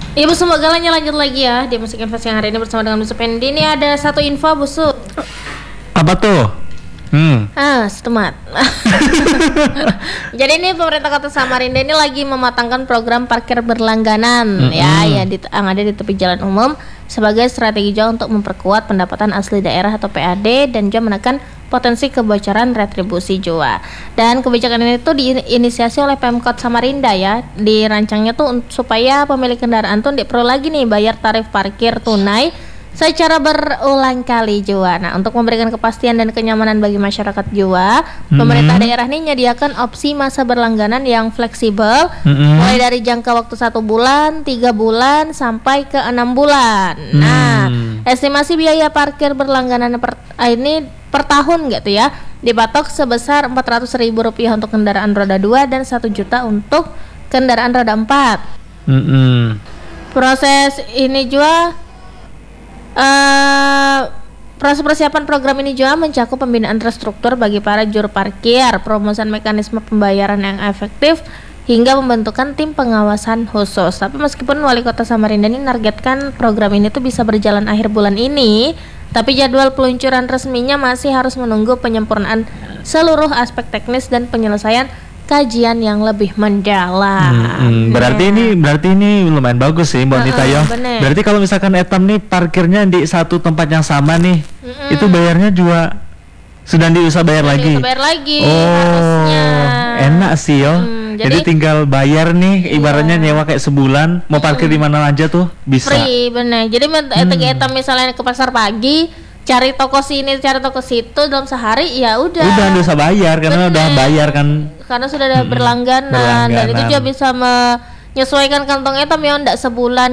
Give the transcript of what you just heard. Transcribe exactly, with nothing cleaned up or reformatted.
Iya Bu, semoga lanjut lagi ya di Musik Invest yang hari ini bersama dengan Bu Supendi. Ini ada satu info Bu Su. Apa tuh? Hmm. Ah, setemat. Jadi ini pemerintah Kota Samarinda ini lagi mematangkan program parkir berlangganan mm-hmm. ya yang, di, yang ada di tepi jalan umum sebagai strategi juga untuk memperkuat pendapatan asli daerah atau P A D dan juga menekan potensi kebocoran retribusi Jawa. Dan kebijakan ini tuh diinisiasi oleh Pemkot Samarinda ya. Dirancangnya tuh supaya pemilik kendaraan tuh tidak perlu lagi nih bayar tarif parkir tunai secara berulang kali Jawa. Nah, untuk memberikan kepastian dan kenyamanan bagi masyarakat Jawa, hmm. pemerintah daerah ini menyediakan opsi masa berlangganan yang fleksibel, hmm. mulai dari jangka waktu satu bulan, tiga bulan, sampai ke enam bulan. Hmm. Nah, estimasi biaya parkir berlangganan per, ini per tahun gitu ya, dipatok sebesar empat ratus ribu rupiah untuk kendaraan roda dua dan satu juta untuk kendaraan roda empat. Hmm. Proses ini juga Uh, proses persiapan program ini juga mencakup pembinaan terstruktur bagi para juru parkir, perumusan mekanisme pembayaran yang efektif, hingga pembentukan tim pengawasan khusus. Tapi meskipun Wali Kota Samarinda ini menargetkan program ini tuh bisa berjalan akhir bulan ini, tapi jadwal peluncuran resminya masih harus menunggu penyempurnaan seluruh aspek teknis dan penyelesaian kajian yang lebih mendalam. Hmm, hmm. Berarti ya. ini berarti ini lumayan bagus sih Mbak Nita ya. Berarti kalau misalkan Etam nih parkirnya di satu tempat yang sama nih, hmm. itu bayarnya juga sudah diusah bayar sudah lagi. Bayar lagi. Oh, harusnya. Enak sih yo. Hmm, jadi, jadi tinggal bayar nih, ibaratnya iya. nyewa kayak sebulan, mau parkir hmm. di mana aja tuh bisa. Free, bener. Jadi hmm. Etam misalnya ke pasar pagi, cari toko sini, cari toko situ dalam sehari, ya udah. Udah nggak usah bayar karena bener. udah bayar kan. Karena sudah ada berlangganan, berlangganan dan itu juga bisa menyesuaikan kantong Etam ya, enggak sebulan